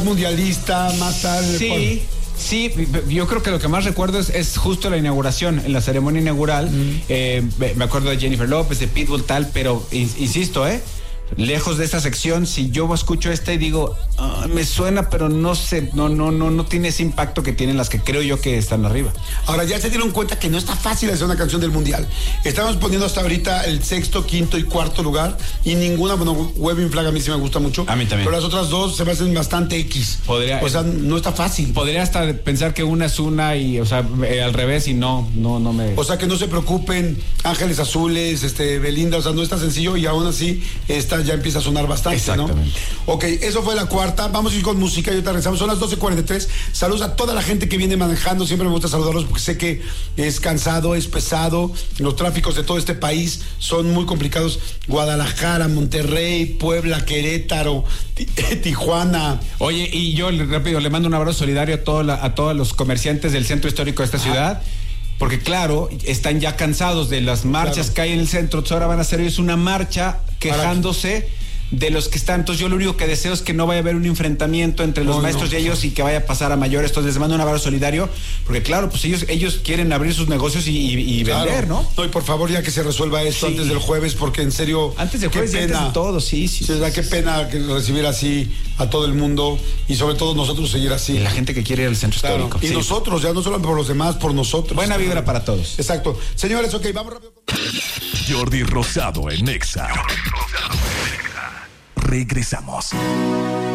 Mundialista, más tarde. Sí. Sí, yo creo que lo que más recuerdo es justo la inauguración, en la ceremonia inaugural. Me acuerdo de Jennifer López, de Pitbull, tal, pero insisto, lejos de esta sección, si yo escucho esta y digo, me suena, pero no sé, no tiene ese impacto que tienen las que creo yo que están arriba. Ahora, ya se dieron cuenta que no está fácil hacer una canción del Mundial. Estamos poniendo hasta ahorita el sexto, quinto y cuarto lugar, y ninguna, bueno, Webbing Flag a mí sí me gusta mucho. A mí también. Pero las otras dos se me hacen bastante X. O sea, no está fácil. Podría hasta pensar que una es una y, o sea, al revés, y no me... O sea, que no se preocupen, Ángeles Azules, Belinda, o sea, no está sencillo, y aún así esta ya empieza a sonar bastante, exactamente, ¿no? Ok, eso fue la cuarta. Vamos a ir con música y ahorita regresamos. Son las 12:43. Saludos a toda la gente que viene manejando. Siempre me gusta saludarlos porque sé que es cansado, es pesado. Los tráficos de todo este país son muy complicados. Guadalajara, Monterrey, Puebla, Querétaro, Tijuana. Oye, y yo rápido le mando un abrazo solidario a todos los comerciantes del centro histórico de esta ciudad. Porque claro, están ya cansados de las marchas que hay en el centro. Entonces ahora van a hacer ellos una marcha quejándose de los que están. Entonces yo lo único que deseo es que no vaya a haber un enfrentamiento entre los maestros y ellos y que vaya a pasar a mayores. Entonces les mando un abrazo solidario, porque claro, pues ellos quieren abrir sus negocios y vender, ¿no? No, y por favor ya que se resuelva esto antes del jueves, porque en serio, antes del jueves, antes de todo, sí. Qué pena que recibir así a todo el mundo y sobre todo nosotros seguir así. Y la gente que quiere ir al centro histórico. Y nosotros, ya no solo por los demás, por nosotros. Buena vibra para todos. Exacto. Señores, ok, vamos rápido. Jordi Rosado en Exa. Regresamos.